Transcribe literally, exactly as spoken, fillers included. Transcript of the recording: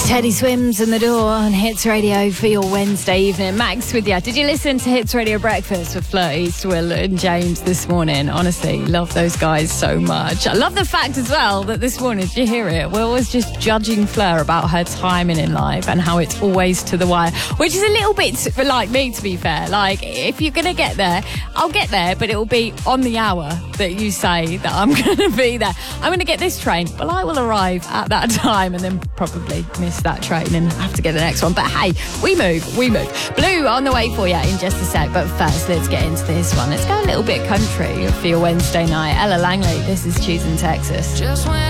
Teddy Swims and The Door on Hits Radio for your Wednesday evening. Max with you. Did you listen to Hits Radio Breakfast with Fleur Eastwell and James this morning? Honestly, love those guys so much. I love the fact as well that this morning, did you hear it? We're always just judging Fleur about her timing in life and how it's always to the wire, which is a little bit like me, to be fair. Like, if you're going to get there, I'll get there, but it will be on the hour that you say that I'm going to be there. I'm going to get this train, but I will arrive at that time and then probably miss that train and have to get the next one. But hey, we move, we move. Blue on the way for you in just a sec. But first, let's get into this one. Let's go a little bit country for your Wednesday night. Ella Langley, this is Choosing Texas. Just when